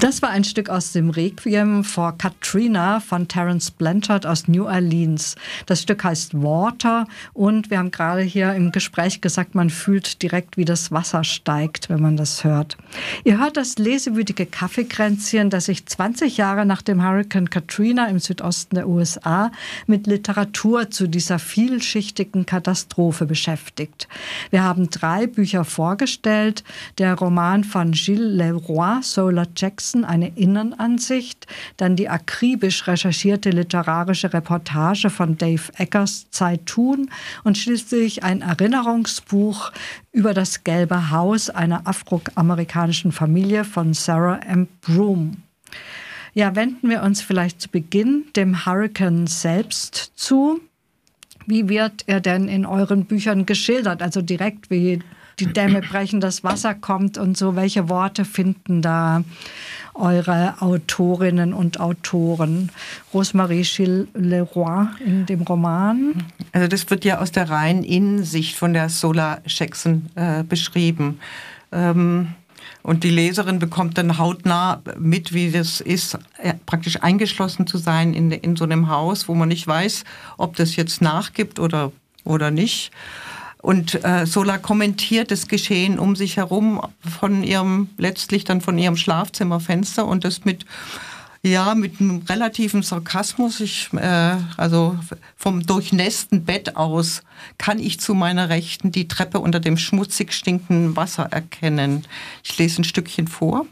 Das war ein Stück aus dem Requiem for Katrina von Terence Blanchard aus New Orleans. Das Stück heißt Water und wir haben gerade hier im Gespräch gesagt, man fühlt direkt, wie das Wasser steigt, wenn man das hört. Ihr hört das lesewütige Kaffeekränzchen, das sich 20 Jahre nach dem Hurrikan Katrina im Südosten der USA mit Literatur zu dieser vielschichtigen Katastrophe beschäftigt. Wir haben 3 Bücher vorgestellt. Der Roman von Gilles Leroy, Solar Jackson, eine Innenansicht. Dann die akribisch recherchierte literarische Reportage von Dave Eggers, Zeitun. Und schließlich ein Erinnerungsbuch über das Gelbe Haus einer afroamerikanischen Familie von Sarah M. Broom. Ja, wenden wir uns vielleicht zu Beginn dem Hurrikan selbst zu. Wie wird er denn in euren Büchern geschildert? Also direkt, wie die Dämme brechen, das Wasser kommt und so. Welche Worte finden da eure Autorinnen und Autoren? Rosemarie Gilles Leroy in dem Roman. Also das wird ja aus der reinen Innensicht von der Solar Jackson beschrieben. Und die Leserin bekommt dann hautnah mit, wie das ist, praktisch eingeschlossen zu sein in so einem Haus, wo man nicht weiß, ob das jetzt nachgibt oder nicht. Und Sola kommentiert das Geschehen um sich herum letztlich dann von ihrem Schlafzimmerfenster und das mit einem relativen Sarkasmus. Also vom durchnässten Bett aus kann ich zu meiner Rechten die Treppe unter dem schmutzig stinkenden Wasser erkennen. Ich lese ein Stückchen vor.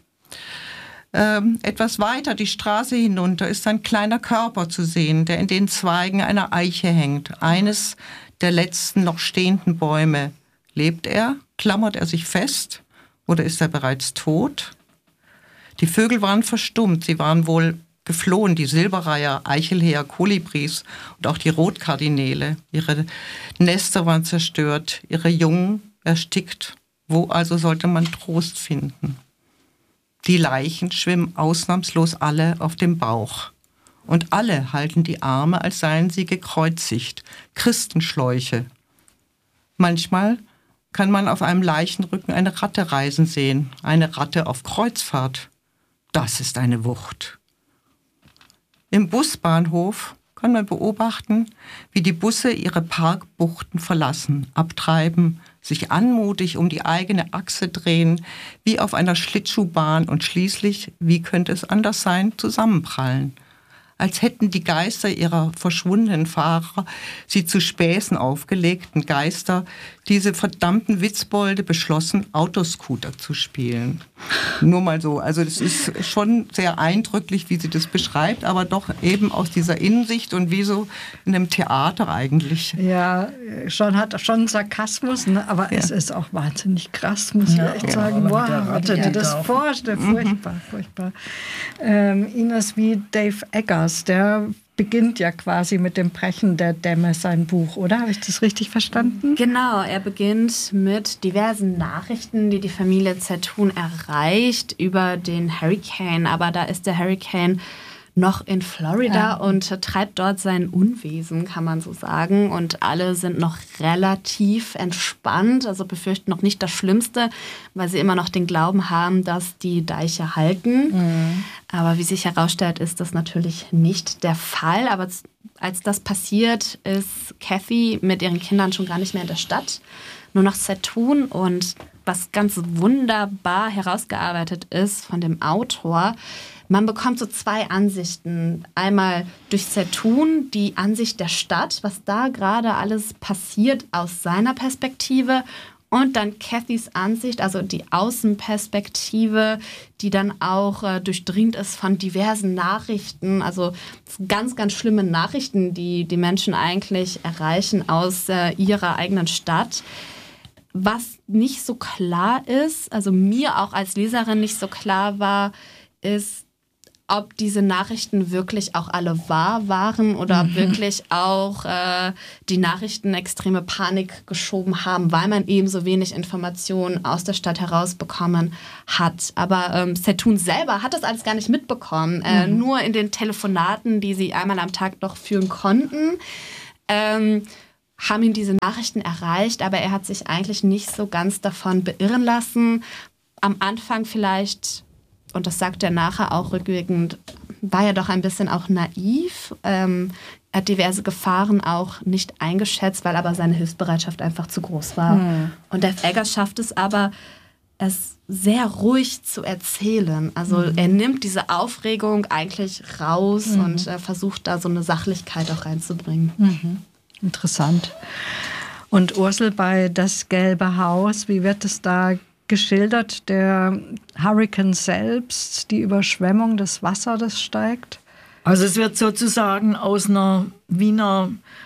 Etwas weiter die Straße hinunter ist ein kleiner Körper zu sehen, der in den Zweigen einer Eiche hängt. Eines der letzten noch stehenden Bäume. Lebt er? Klammert er sich fest? Oder ist er bereits tot? Die Vögel waren verstummt, sie waren wohl geflohen, die Silberreiher, Eichelheer, Kolibris und auch die Rotkardinäle. Ihre Nester waren zerstört, ihre Jungen erstickt. Wo also sollte man Trost finden? Die Leichen schwimmen ausnahmslos alle auf dem Bauch. Und alle halten die Arme, als seien sie gekreuzigt, Christenschläuche. Manchmal kann man auf einem Leichenrücken eine Ratte reisen sehen, eine Ratte auf Kreuzfahrt. Das ist eine Wucht. Im Busbahnhof kann man beobachten, wie die Busse ihre Parkbuchten verlassen, abtreiben, sich anmutig um die eigene Achse drehen, wie auf einer Schlittschuhbahn und schließlich, wie könnte es anders sein, zusammenprallen. Als hätten die Geister ihrer verschwundenen Fahrer sie zu Späßen aufgelegten Geister, diese verdammten Witzbolde, beschlossen, Autoscooter zu spielen. Nur mal so. Also das ist schon sehr eindrücklich, wie sie das beschreibt, aber doch eben aus dieser Innensicht und wie so in einem Theater eigentlich. Ja, hat schon Sarkasmus, ne? Aber es ist auch wahnsinnig krass, muss ich echt sagen. Wow, hatte dir das vorstellen? Furchtbar. Ines, wie Dave Eggers, der beginnt ja quasi mit dem Brechen der Dämme sein Buch, oder? Habe ich das richtig verstanden? Genau, er beginnt mit diversen Nachrichten, die die Familie Zeitun erreicht über den Hurrikan. Aber da ist der Hurrikan noch in Florida und treibt dort sein Unwesen, kann man so sagen. Und alle sind noch relativ entspannt, also befürchten noch nicht das Schlimmste, weil sie immer noch den Glauben haben, dass die Deiche halten. Mhm. Aber wie sich herausstellt, ist das natürlich nicht der Fall. Aber als das passiert, ist Kathy mit ihren Kindern schon gar nicht mehr in der Stadt, nur noch Zeitun. Und was ganz wunderbar herausgearbeitet ist von dem Autor, man bekommt so 2 Ansichten. Einmal durch Zeitun, die Ansicht der Stadt, was da gerade alles passiert aus seiner Perspektive. Und dann Kathys Ansicht, also die Außenperspektive, die dann auch durchdringt ist von diversen Nachrichten. Also ganz, ganz schlimme Nachrichten, die die Menschen eigentlich erreichen aus ihrer eigenen Stadt. Was nicht so klar ist, also mir auch als Leserin nicht so klar war, ist, ob diese Nachrichten wirklich auch alle wahr waren oder ob wirklich auch die Nachrichten extreme Panik geschoben haben, weil man eben so wenig Informationen aus der Stadt herausbekommen hat. Aber Zeitun selber hat das alles gar nicht mitbekommen. Nur in den Telefonaten, die sie einmal am Tag noch führen konnten, haben ihn diese Nachrichten erreicht, aber er hat sich eigentlich nicht so ganz davon beirren lassen. Am Anfang vielleicht und das sagt er nachher auch rückwirkend, war ja doch ein bisschen auch naiv. Er hat diverse Gefahren auch nicht eingeschätzt, weil aber seine Hilfsbereitschaft einfach zu groß war. Und Dave Eggers schafft es aber, es sehr ruhig zu erzählen. Also er nimmt diese Aufregung eigentlich raus und versucht da so eine Sachlichkeit auch reinzubringen. Interessant. Und Ursel, bei Das Gelbe Haus, wie wird es da geschildert? Der Hurrikan selbst, die Überschwemmung, das Wasser, das steigt? Also es wird sozusagen aus einer Wiener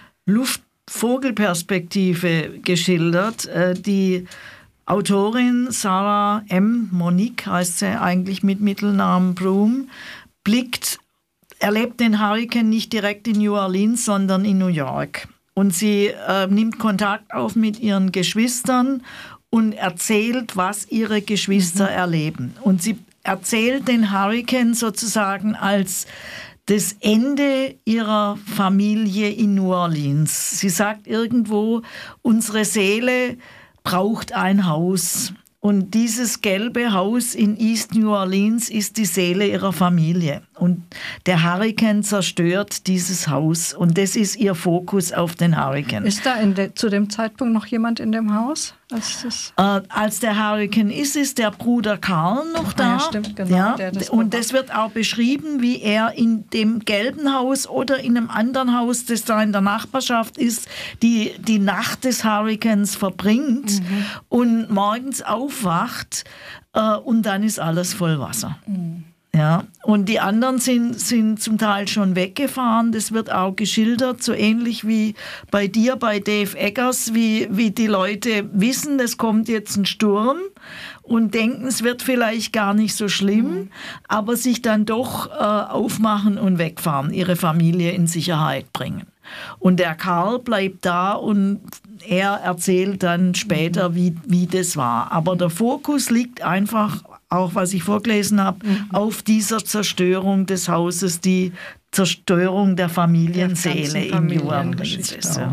Luftvogelperspektive geschildert. Die Autorin Sarah M. Monique, heißt sie eigentlich mit Mittelnamen Broom, erlebt den Hurrikan nicht direkt in New Orleans, sondern in New York. Und sie nimmt Kontakt auf mit ihren Geschwistern und erzählt, was ihre Geschwister erleben. Und sie erzählt den Hurrikan sozusagen als das Ende ihrer Familie in New Orleans. Sie sagt irgendwo, unsere Seele braucht ein Haus. Und dieses gelbe Haus in East New Orleans ist die Seele ihrer Familie. Und der Hurrikan zerstört dieses Haus. Und das ist ihr Fokus auf den Hurrikan. Ist da zu dem Zeitpunkt noch jemand in dem Haus? Als der Hurrikan ist der Bruder Karl noch da. Ja, stimmt, genau. Ja, und das wird auch beschrieben, wie er in dem gelben Haus oder in einem anderen Haus, das da in der Nachbarschaft ist, die Nacht des Hurrikans verbringt und morgens aufwacht und dann ist alles voll Wasser. Ja, und die anderen sind zum Teil schon weggefahren. Das wird auch geschildert, so ähnlich wie bei dir, bei Dave Eggers, wie die Leute wissen, es kommt jetzt ein Sturm und denken, es wird vielleicht gar nicht so schlimm, aber sich dann doch aufmachen und wegfahren, ihre Familie in Sicherheit bringen. Und der Karl bleibt da und er erzählt dann später, wie das war. Aber der Fokus liegt einfach, auch was ich vorgelesen habe, auf dieser Zerstörung des Hauses, die Zerstörung der Familienseele in New Orleans. Ja.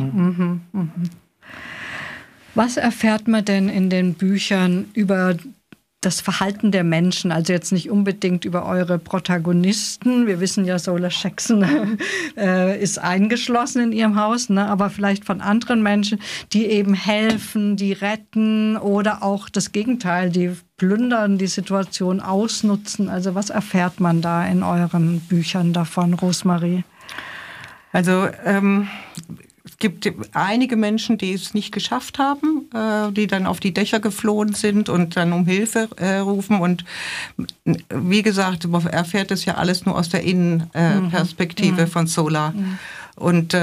Was erfährt man denn in den Büchern über das Verhalten der Menschen, also jetzt nicht unbedingt über eure Protagonisten. Wir wissen ja, Sola Jackson ist eingeschlossen in ihrem Haus, ne? Aber vielleicht von anderen Menschen, die eben helfen, die retten oder auch das Gegenteil, die plündern, die Situation ausnutzen. Also was erfährt man da in euren Büchern davon, Rosemarie? Also es gibt einige Menschen, die es nicht geschafft haben, die dann auf die Dächer geflohen sind und dann um Hilfe rufen. Und wie gesagt, man erfährt es ja alles nur aus der Innenperspektive von Sola. Und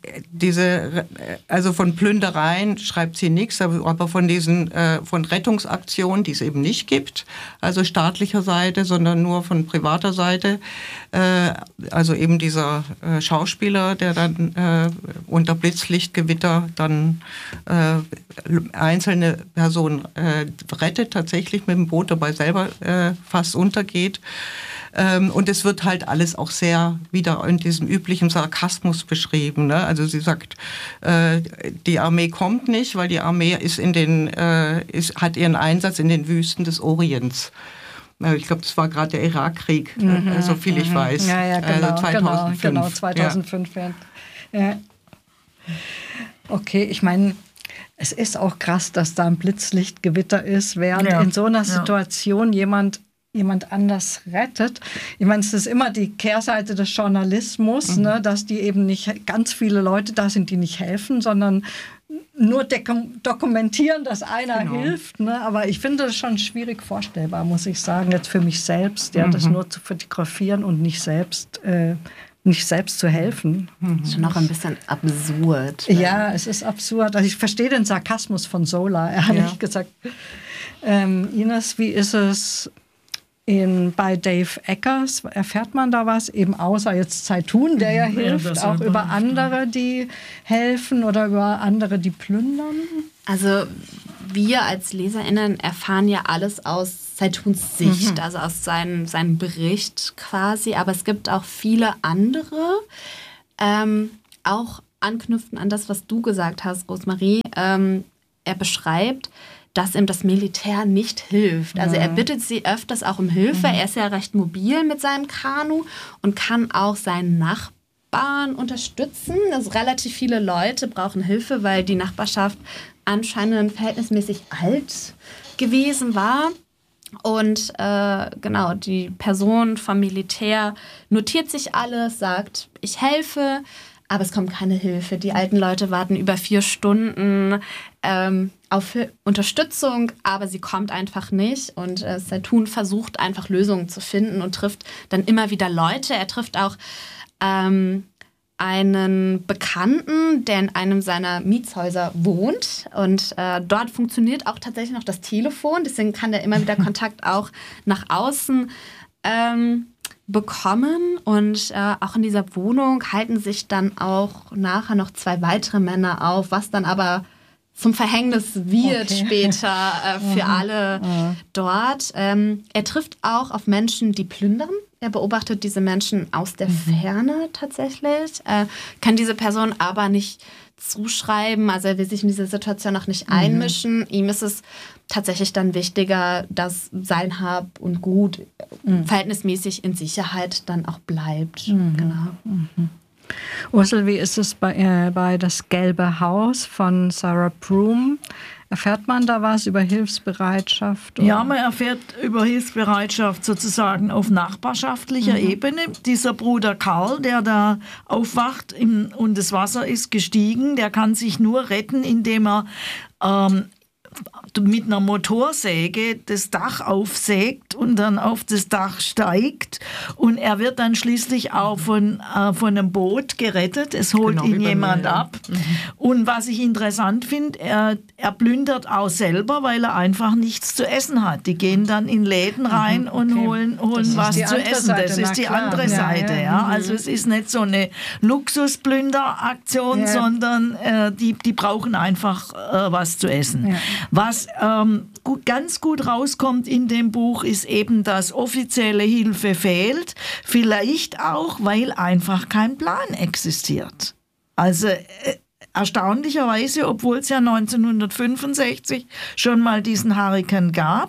also von Plündereien schreibt sie nichts, aber von von Rettungsaktionen, die es eben nicht gibt, also staatlicher Seite, sondern nur von privater Seite. Also eben dieser Schauspieler, der dann unter Blitzlichtgewitter dann einzelne Personen rettet, tatsächlich mit dem Boot dabei selber fast untergeht. Und es wird halt alles auch sehr wieder in diesem üblichen Sarkasmus beschrieben. Ne? Also sie sagt, die Armee kommt nicht, weil die Armee hat ihren Einsatz in den Wüsten des Orients. Ich glaube, das war gerade der Irakkrieg, so viel ich weiß. Ja, genau, also 2005. Genau, 2005. Ja. Okay, ich meine, es ist auch krass, dass da ein Blitzlichtgewitter ist, während in so einer Situation jemand anders rettet. Ich meine, es ist immer die Kehrseite des Journalismus, ne, dass die eben nicht ganz viele Leute da sind, die nicht helfen, sondern nur dokumentieren, dass einer hilft. Ne? Aber ich finde das schon schwierig vorstellbar, muss ich sagen, jetzt für mich selbst, das nur zu fotografieren und nicht selbst zu helfen. Das ist schon noch ein bisschen absurd. Ja, es ist absurd. Also ich verstehe den Sarkasmus von Sola, ehrlich gesagt. Ines, wie ist es bei Dave Eggers? Erfährt man da was? Eben außer jetzt Zeitun, der ja hilft, auch über andere, die helfen oder über andere, die plündern? Also wir als LeserInnen erfahren ja alles aus Zeituns Sicht, also aus seinem Bericht quasi. Aber es gibt auch viele andere, auch anknüpfen an das, was du gesagt hast, Rosemarie. Er beschreibt dass ihm das Militär nicht hilft. Also er bittet sie öfters auch um Hilfe. Er ist ja recht mobil mit seinem Kanu und kann auch seinen Nachbarn unterstützen. Also relativ viele Leute brauchen Hilfe, weil die Nachbarschaft anscheinend verhältnismäßig alt gewesen war. Und genau, die Person vom Militär notiert sich alles, sagt, ich helfe, aber es kommt keine Hilfe. Die alten Leute warten über 4 Stunden auf Unterstützung, aber sie kommt einfach nicht. Und Zeitoun versucht einfach Lösungen zu finden und trifft dann immer wieder Leute. Er trifft auch einen Bekannten, der in einem seiner Mietshäuser wohnt. Und dort funktioniert auch tatsächlich noch das Telefon. Deswegen kann er immer wieder Kontakt auch nach außen bekommen. Und auch in dieser Wohnung halten sich dann auch nachher noch 2 weitere Männer auf, was dann aber zum Verhängnis wird später für alle dort. Er trifft auch auf Menschen, die plündern. Er beobachtet diese Menschen aus der Ferne tatsächlich, kann diese Person aber nicht zuschreiben. Also er will sich in diese Situation auch nicht einmischen. Ihm ist es tatsächlich dann wichtiger, dass sein Hab und Gut verhältnismäßig in Sicherheit dann auch bleibt. Genau. Ursel, wie ist es bei Das Gelbe Haus von Sarah Broom? Erfährt man da was über Hilfsbereitschaft? Oder? Ja, man erfährt über Hilfsbereitschaft sozusagen auf nachbarschaftlicher Ebene. Dieser Bruder Karl, der da aufwacht und das Wasser ist gestiegen, der kann sich nur retten, indem er mit einer Motorsäge das Dach aufsägt und dann auf das Dach steigt. Und er wird dann schließlich auch von einem Boot gerettet. Es holt ihn jemand ab. Und was ich interessant finde, er plündert auch selber, weil er einfach nichts zu essen hat. Die gehen dann in Läden rein und holen was zu essen. Das ist die andere Seite. Ja. Also es ist nicht so eine Luxusplünderaktion, sondern die brauchen einfach was zu essen. Ja. Was ganz gut rauskommt in dem Buch, ist eben, dass offizielle Hilfe fehlt. Vielleicht auch, weil einfach kein Plan existiert. Also erstaunlicherweise, obwohl es ja 1965 schon mal diesen Hurrikan gab,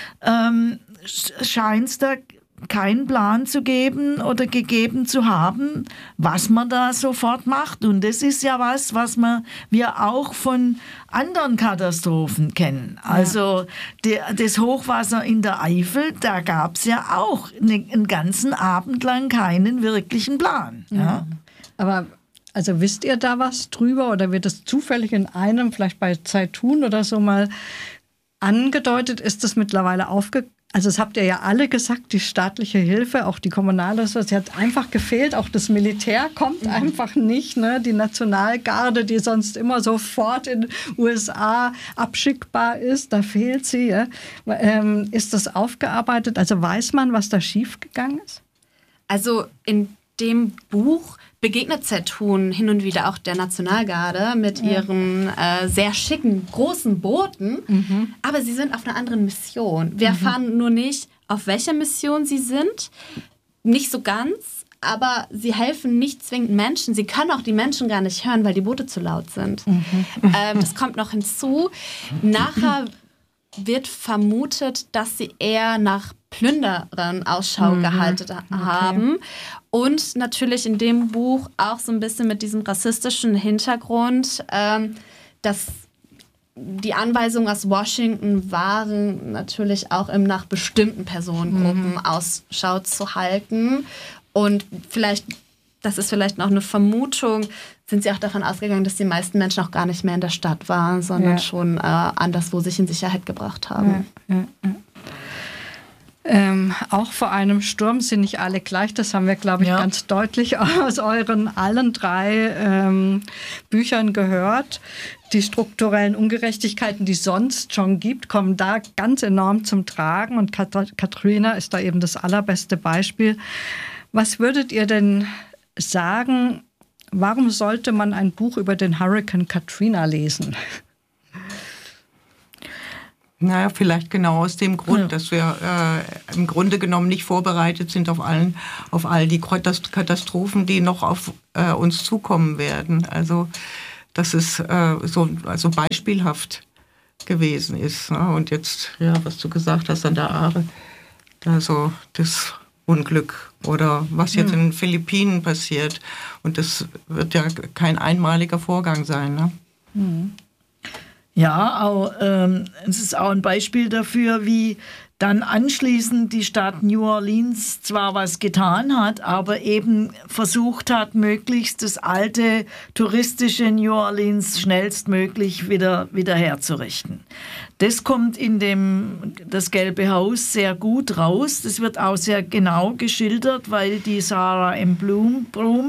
scheint es da keinen Plan zu geben oder gegeben zu haben, was man da sofort macht. Und das ist ja was wir auch von anderen Katastrophen kennen. Also das Hochwasser in der Eifel, da gab es ja auch einen ganzen Abend lang keinen wirklichen Plan. Ja. Aber also wisst ihr da was drüber oder wird es zufällig in einem, vielleicht bei Zeitoun oder so mal angedeutet? Ist das mittlerweile aufgegangen? Also das habt ihr ja alle gesagt, die staatliche Hilfe, auch die kommunale, sie hat einfach gefehlt. Auch das Militär kommt einfach nicht. Ne? Die Nationalgarde, die sonst immer sofort in den USA abschickbar ist, da fehlt sie. Ja? Ist das aufgearbeitet? Also weiß man, was da schiefgegangen ist? Also in dem Buch begegnet Zeitoun hin und wieder auch der Nationalgarde mit ihren sehr schicken, großen Booten. Aber sie sind auf einer anderen Mission. Wir erfahren nur nicht, auf welcher Mission sie sind. Nicht so ganz, aber sie helfen nicht zwingend Menschen. Sie können auch die Menschen gar nicht hören, weil die Boote zu laut sind. Das kommt noch hinzu. Nachher wird vermutet, dass sie eher nach Plünderern Ausschau gehalten haben. Und natürlich in dem Buch auch so ein bisschen mit diesem rassistischen Hintergrund, dass die Anweisungen aus Washington waren, natürlich auch nach bestimmten Personengruppen Ausschau zu halten. Und vielleicht, das ist vielleicht noch eine Vermutung, sind sie auch davon ausgegangen, dass die meisten Menschen auch gar nicht mehr in der Stadt waren, sondern schon anderswo sich in Sicherheit gebracht haben. Auch vor einem Sturm sind nicht alle gleich. Das haben wir, glaube ich, ganz deutlich aus euren allen 3 Büchern gehört. Die strukturellen Ungerechtigkeiten, die es sonst schon gibt, kommen da ganz enorm zum Tragen. Und Katrina ist da eben das allerbeste Beispiel. Was würdet ihr denn sagen, warum sollte man ein Buch über den Hurrikan Katrina lesen? Naja, vielleicht genau aus dem Grund, dass wir im Grunde genommen nicht vorbereitet sind auf all die Katastrophen, die noch auf uns zukommen werden. Also das ist so beispielhaft gewesen ist. Ne? Und jetzt, ja, was du gesagt hast an der Aare, also das Unglück oder was jetzt in den Philippinen passiert. Und das wird ja kein einmaliger Vorgang sein. Ne? Ja, auch, es ist auch ein Beispiel dafür, wie dann anschließend die Stadt New Orleans zwar was getan hat, aber eben versucht hat, möglichst das alte touristische New Orleans schnellstmöglich wieder herzurichten. Das kommt in das Gelbe Haus sehr gut raus. Das wird auch sehr genau geschildert, weil die Sarah M. Bloom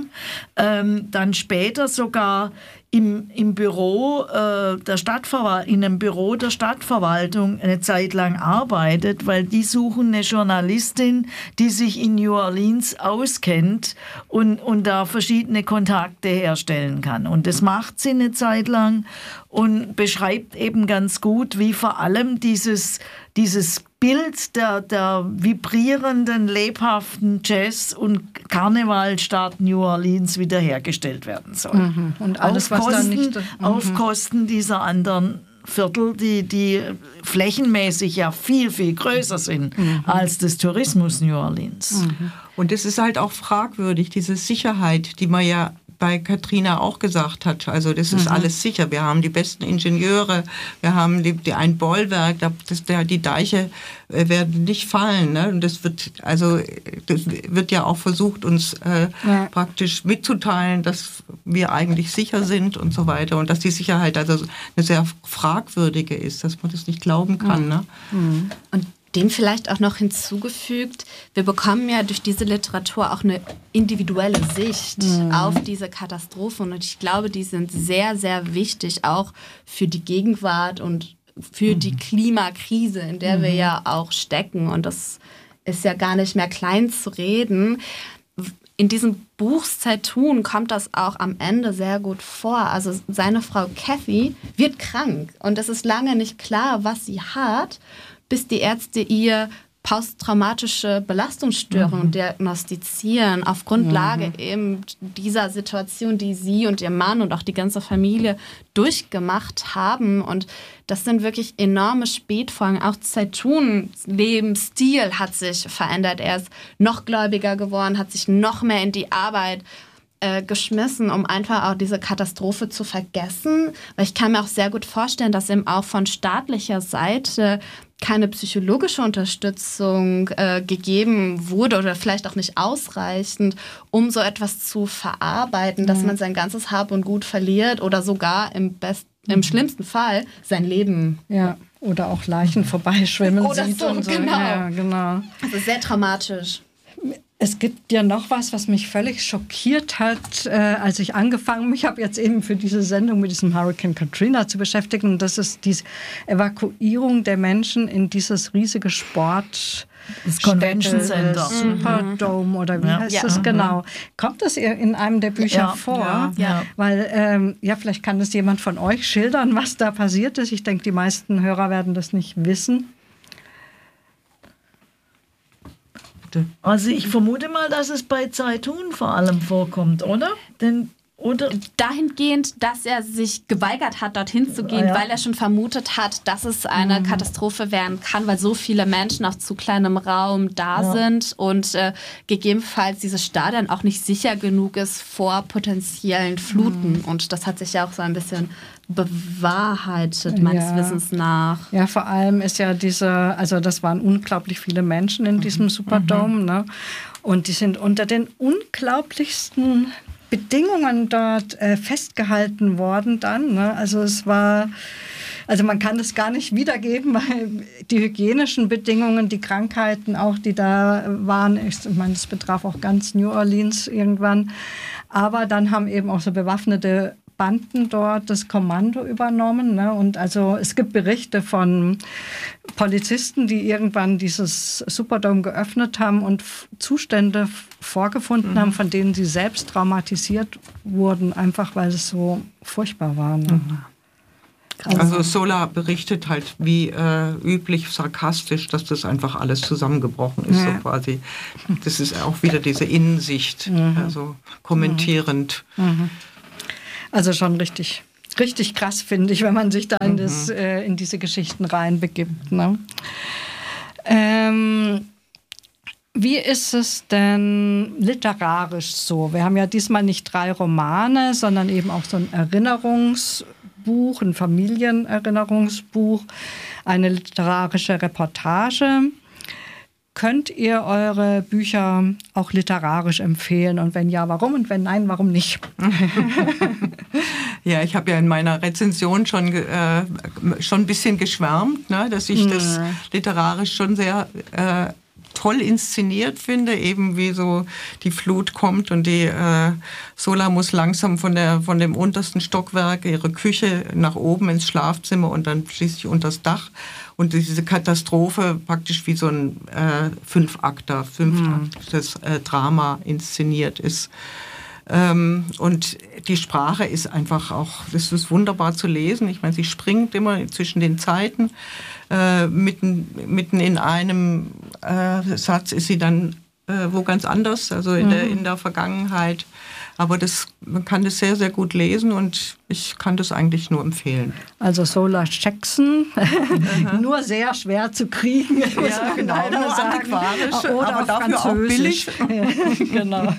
dann später sogar im Büro in einem Büro der Stadtverwaltung eine Zeit lang arbeitet, weil die suchen eine Journalistin, die sich in New Orleans auskennt und da verschiedene Kontakte herstellen kann. Und das macht sie eine Zeit lang und beschreibt eben ganz gut, wie vor allem dieses Bild der vibrierenden, lebhaften Jazz- und Karnevalstadt New Orleans wiederhergestellt werden soll. Und alles, was da nicht... Auf Kosten dieser anderen Viertel, die flächenmäßig ja viel, viel größer sind als das Tourismus New Orleans. Und es ist halt auch fragwürdig, diese Sicherheit, die man ja bei Katrina auch gesagt hat, also das ist alles sicher. Wir haben die besten Ingenieure, wir haben ein Bollwerk, die Deiche werden nicht fallen. Ne? Und das wird ja auch versucht, uns praktisch mitzuteilen, dass wir eigentlich sicher sind und so weiter. Und dass die Sicherheit also eine sehr fragwürdige ist, dass man das nicht glauben kann. Ne? Und dem vielleicht auch noch hinzugefügt, wir bekommen ja durch diese Literatur auch eine individuelle Sicht auf diese Katastrophen. Und ich glaube, die sind sehr, sehr wichtig, auch für die Gegenwart und für die Klimakrise, in der wir ja auch stecken. Und das ist ja gar nicht mehr klein zu reden. In diesem Buch Zeytun kommt das auch am Ende sehr gut vor. Also seine Frau Kathy wird krank und es ist lange nicht klar, was sie hat, bis die Ärzte ihr posttraumatische Belastungsstörung diagnostizieren, auf Grundlage eben dieser Situation, die sie und ihr Mann und auch die ganze Familie durchgemacht haben. Und das sind wirklich enorme Spätfolgen. Auch Zeytuns Lebensstil hat sich verändert. Er ist noch gläubiger geworden, hat sich noch mehr in die Arbeit geschmissen, um einfach auch diese Katastrophe zu vergessen. Weil ich kann mir auch sehr gut vorstellen, dass eben auch von staatlicher Seite keine psychologische Unterstützung gegeben wurde oder vielleicht auch nicht ausreichend, um so etwas zu verarbeiten, dass man sein ganzes Hab und Gut verliert oder sogar im schlimmsten Fall sein Leben. Ja, oder auch Leichen vorbeischwimmen oder sieht so, und so. genau. Ja, genau. Das ist sehr traumatisch. Es gibt ja noch was mich völlig schockiert hat, als ich angefangen, mich habe jetzt eben für diese Sendung mit diesem Hurricane Katrina zu beschäftigen. Und das ist die Evakuierung der Menschen in dieses riesige das Convention Center. Superdome oder wie heißt das genau? Kommt das in einem der Bücher vor? Ja. Weil, vielleicht kann das jemand von euch schildern, was da passiert ist. Ich denke, die meisten Hörer werden das nicht wissen. Also ich vermute mal, dass es bei Zeytun vor allem vorkommt, oder? Oder dahingehend, dass er sich geweigert hat, dorthin zu gehen, weil er schon vermutet hat, dass es eine Katastrophe werden kann, weil so viele Menschen auf zu kleinem Raum da sind und gegebenenfalls dieses Stadion auch nicht sicher genug ist vor potenziellen Fluten. Und das hat sich ja auch so ein bisschen bewahrheitet, meines Wissens nach. Ja, vor allem ist ja das waren unglaublich viele Menschen in diesem Superdome, ne? Und die sind unter den unglaublichsten Bedingungen dort festgehalten worden dann. Ne? Also man kann das gar nicht wiedergeben, weil die hygienischen Bedingungen, die Krankheiten auch, die da waren, ich meine, das betraf auch ganz New Orleans irgendwann. Aber dann haben eben auch so bewaffnete Banden dort das Kommando übernommen. Ne? Und also es gibt Berichte von Polizisten, die irgendwann dieses Superdome geöffnet haben und Zustände vorgefunden haben, von denen sie selbst traumatisiert wurden, einfach weil es so furchtbar war. Ne? Also Sola berichtet halt wie üblich sarkastisch, dass das einfach alles zusammengebrochen ist. So quasi. Das ist auch wieder diese Innensicht, also kommentierend. Also schon richtig richtig krass, finde ich, wenn man sich da in diese Geschichten reinbegibt. Ne? Wie ist es denn literarisch so? Wir haben ja diesmal nicht 3 Romane, sondern eben auch so ein Erinnerungsbuch, ein Familienerinnerungsbuch, eine literarische Reportage. Könnt ihr eure Bücher auch literarisch empfehlen? Und wenn ja, warum? Und wenn nein, warum nicht? Ja, ich habe ja in meiner Rezension schon ein bisschen geschwärmt, ne, dass ich das literarisch schon sehr toll inszeniert finde, eben wie so die Flut kommt und die Sola muss langsam von dem untersten Stockwerk ihre Küche nach oben ins Schlafzimmer und dann schließlich unters Dach. Und diese Katastrophe praktisch wie so ein fünfaktiges Drama inszeniert ist. Und die Sprache ist einfach auch, das ist wunderbar zu lesen. Ich meine, sie springt immer zwischen den Zeiten. Mitten in einem Satz ist sie dann wo ganz anders, also in der Vergangenheit. Aber man kann das sehr, sehr gut lesen und ich kann das eigentlich nur empfehlen. Also Sola Jackson, nur sehr schwer zu kriegen. Ja, genau, nur antiquarisch, oder aber dafür auch billig. Genau.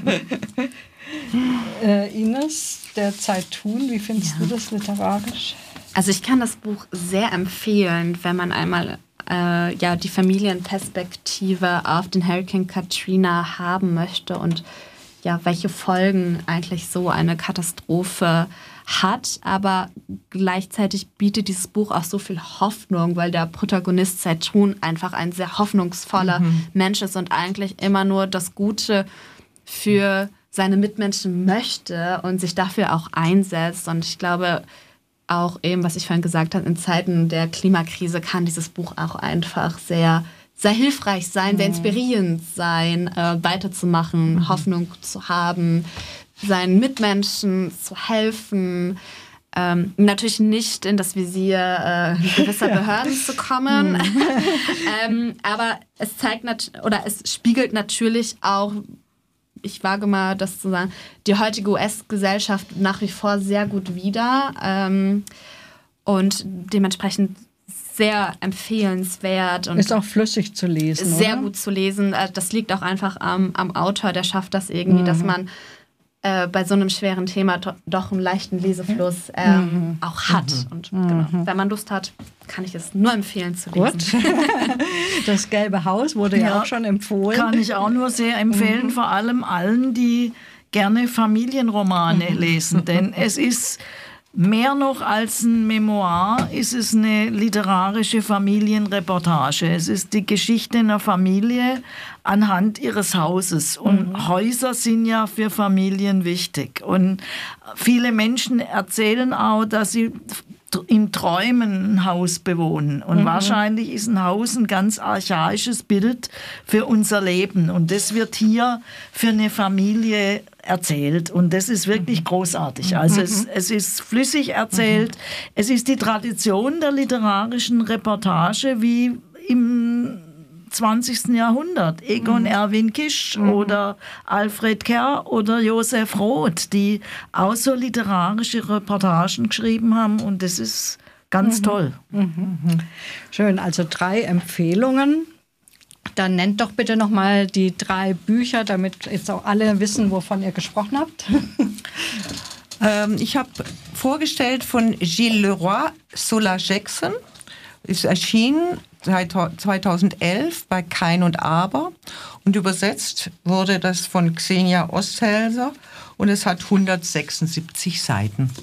Ines, der Zeitun, wie findest du das literarisch? Also ich kann das Buch sehr empfehlen, wenn man einmal die Familienperspektive auf den Hurricane Katrina haben möchte und ja, welche Folgen eigentlich so eine Katastrophe hat. Aber gleichzeitig bietet dieses Buch auch so viel Hoffnung, weil der Protagonist Zeitun einfach ein sehr hoffnungsvoller Mensch ist und eigentlich immer nur das Gute für seine Mitmenschen möchte und sich dafür auch einsetzt. Und ich glaube, auch eben, was ich vorhin gesagt habe, in Zeiten der Klimakrise kann dieses Buch auch einfach sehr, sehr hilfreich sein, sehr inspirierend sein, weiterzumachen, Hoffnung zu haben, seinen Mitmenschen zu helfen, natürlich nicht in das Visier gewisser Behörden zu kommen, aber es zeigt es spiegelt natürlich auch, ich wage mal das zu sagen, die heutige US-Gesellschaft nach wie vor sehr gut wider und dementsprechend sehr empfehlenswert. Und ist auch flüssig zu lesen, sehr oder? gut zu lesen. Das liegt auch einfach am Autor, der schafft das irgendwie, dass man bei so einem schweren Thema doch einen leichten Lesefluss auch hat. Und genau, wenn man Lust hat, kann ich es nur empfehlen zu lesen. Gut. Das Gelbe Haus wurde ja auch schon empfohlen. Kann ich auch nur sehr empfehlen, vor allem allen, die gerne Familienromane lesen. Denn es ist mehr noch als ein Memoir, ist es eine literarische Familienreportage. Es ist die Geschichte einer Familie anhand ihres Hauses. Und Häuser sind ja für Familien wichtig. Und viele Menschen erzählen auch, dass sie in Träumen ein Haus bewohnen. Und wahrscheinlich ist ein Haus ein ganz archaisches Bild für unser Leben. Und das wird hier für eine Familie erzählt. Und das ist wirklich großartig. Also es ist flüssig erzählt. Es ist die Tradition der literarischen Reportage wie im 20. Jahrhundert. Egon Erwin Kisch oder Alfred Kerr oder Josef Roth, die auch so literarische Reportagen geschrieben haben. Und das ist ganz toll. Schön, also 3 Empfehlungen. Dann nennt doch bitte nochmal die 3 Bücher, damit jetzt auch alle wissen, wovon ihr gesprochen habt. Ich habe vorgestellt von Gilles Leroy, Sola Jackson. Ist erschienen 2011 bei Kain und Aber und übersetzt wurde das von Xenia Osthälser und es hat 176 Seiten.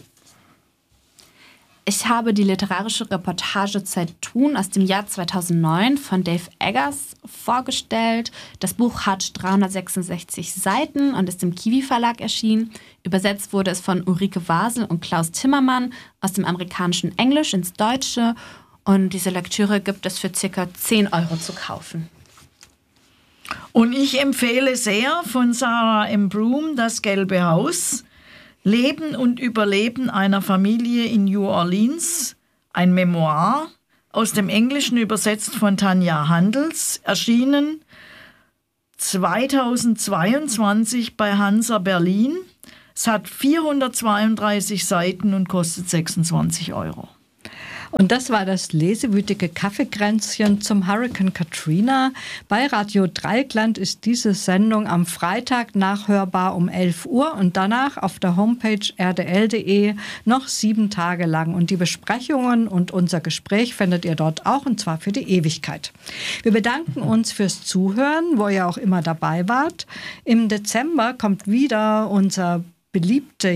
Ich habe die literarische Reportage Zeitun aus dem Jahr 2009 von Dave Eggers vorgestellt. Das Buch hat 366 Seiten und ist im Kiwi Verlag erschienen. Übersetzt wurde es von Ulrike Wasel und Klaus Timmermann aus dem amerikanischen Englisch ins Deutsche. Und diese Lektüre gibt es für ca. 10 € zu kaufen. Und ich empfehle sehr von Sarah M. Broom Das Gelbe Haus. Leben und Überleben einer Familie in New Orleans. Ein Memoir, aus dem Englischen übersetzt von Tanja Handels, erschienen 2022 bei Hansa Berlin. Es hat 432 Seiten und kostet 26 €. Und das war das lesewütige Kaffeekränzchen zum Hurrikan Katrina. Bei Radio Dreieckland ist diese Sendung am Freitag nachhörbar um 11 Uhr und danach auf der Homepage rdl.de noch 7 Tage lang. Und die Besprechungen und unser Gespräch findet ihr dort auch, und zwar für die Ewigkeit. Wir bedanken uns fürs Zuhören, wo ihr auch immer dabei wart. Im Dezember kommt wieder unser beliebte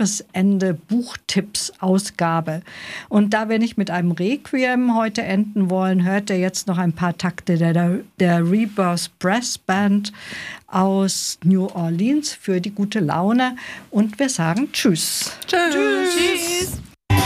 Jahresende-Buchtipps-Ausgabe. Und da wir nicht mit einem Requiem heute enden wollen, hört ihr jetzt noch ein paar Takte der Rebirth Brass Band aus New Orleans für die gute Laune. Und wir sagen Tschüss. Tschüss. Tschüss.